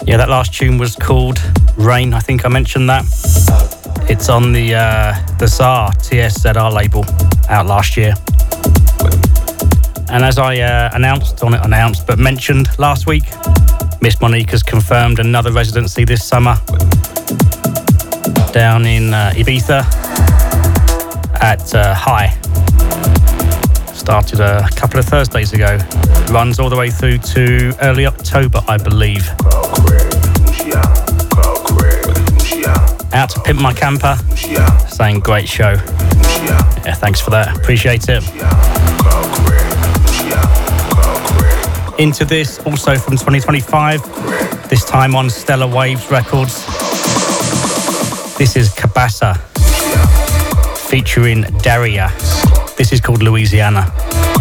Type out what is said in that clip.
Yeah, that last tune was called Rain. I think I mentioned that. It's on the Tsar TSZR label, out last year. And as I mentioned last week, Miss Monique has confirmed another residency this summer down in Ibiza at High. Started a couple of Thursdays ago. Runs all the way through to early October, I believe. Out to Pimp My Camper, saying great show. Yeah, thanks for that, appreciate it. Into this, also from 2025, this time on Stellar Waves Records. This is Cabasa, featuring Daria. This is called Louisiana.